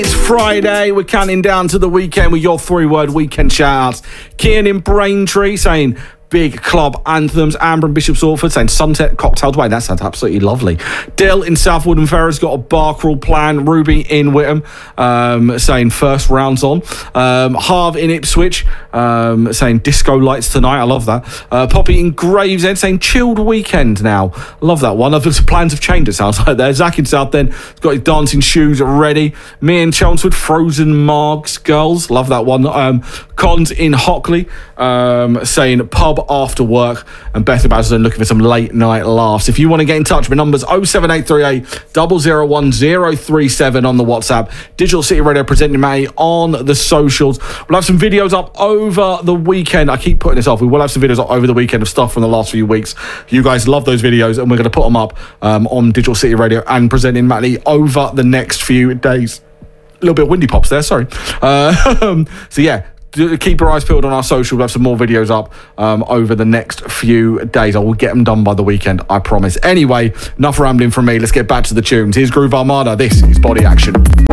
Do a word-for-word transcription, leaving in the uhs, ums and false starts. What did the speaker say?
It's Friday, we're counting down to the weekend with your three-word weekend shout-outs. Kian in Braintree saying big club anthems. Amber in Bishop's Orford saying Sunset Cocktail Way. That sounds absolutely lovely. Dill in South Woodham Ferrers got a bar crawl plan. Ruby in Whittam um, saying first rounds on. Um, Harv in Ipswich um, saying disco lights tonight. I love that. Uh, Poppy in Gravesend saying chilled weekend now. Love that one. Other plans have changed, it sounds like there. Zach in Southend has got his dancing shoes ready. Me in Chelmsford, Frozen Margs girls. Love that one. Um, Cons in Hockley um, saying pub after work, and Beth Basildon looking for some late night laughs. If you want to get in touch, my number's oh seven eight three eight, zero zero one, zero three seven on the WhatsApp. Digital City Radio presenting Matty on the socials. We'll have some videos up over the weekend. I keep putting this off. We will have some videos up over the weekend of stuff from the last few weeks. You guys love those videos, and we're going to put them up um, on Digital City Radio and presenting Matty over the next few days. A little bit of windy pops there, sorry. Uh, so yeah, keep your eyes peeled on our social. We'll have some more videos up um, over the next few days. I will get them done by the weekend, I promise. Anyway, enough rambling from me. Let's get back to the tunes. Here's Groove Armada. This is Body Action.